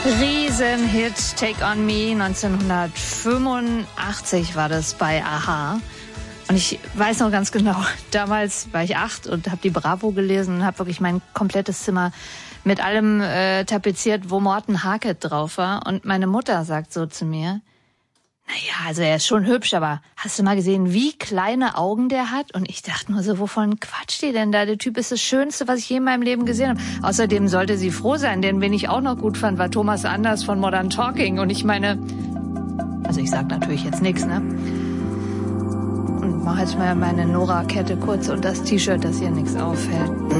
Riesenhit, Take On Me, 1985 war das bei a-ha. Und ich weiß noch ganz genau, damals war ich 8 und habe die Bravo gelesen und habe wirklich mein komplettes Zimmer mit allem tapeziert, wo Morten Harket drauf war. Und meine Mutter sagt so zu mir, naja, also er ist schon hübsch, aber hast du mal gesehen, wie kleine Augen der hat? Und ich dachte nur so, wovon quatscht die denn da? Der Typ ist das Schönste, was ich je in meinem Leben gesehen habe. Außerdem sollte sie froh sein, denn wen ich auch noch gut fand, war Thomas Anders von Modern Talking. Und ich meine, also ich sag natürlich jetzt nichts, ne? Und mach jetzt mal meine Nora-Kette kurz und das T-Shirt, dass hier nichts auffällt.